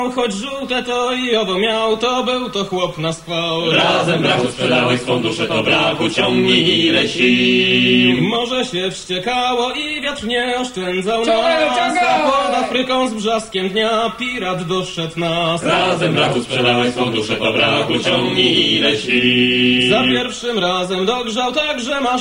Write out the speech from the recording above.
Choć żółte to i owo miał, to był to chłop na schwał. Razem brachu sprzedałeś swą duszę, to brachu ciągnij ile sił. Morze się wściekało i wiatr nie oszczędzał nas, a pod Afryką z brzaskiem dnia pirat doszedł nas. Razem brachu sprzedałeś swą duszę, to brachu ciągnij ile sił. Za pierwszym razem dogrzał tak, że masz